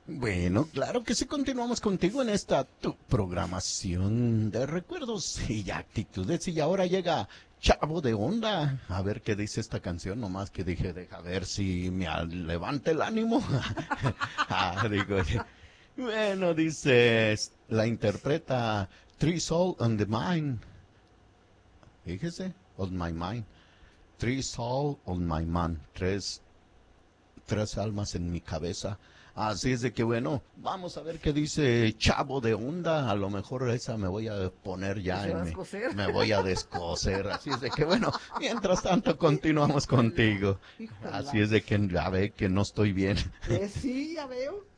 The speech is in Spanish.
Bueno, claro que sí, continuamos contigo en esta tu programación de recuerdos y actitudes. Y ahora llega Chavo de Onda. A ver qué dice esta canción, nomás que dije, deja ver si me levanta el ánimo. Digo, bueno, dice, la interpreta Three Soul on the Mind. Fíjese, on my mind. Three Soul on my mind. Tres almas en mi cabeza. Así es de que bueno, vamos a ver qué dice Chavo de Onda. A lo mejor esa me voy a poner ¿Y ya se va en a mi, escocer? me voy a descoser. Así es de que bueno, mientras tanto continuamos Híjole, contigo. Así híjola. es de que ya ve que no estoy bien. Sí, ya veo.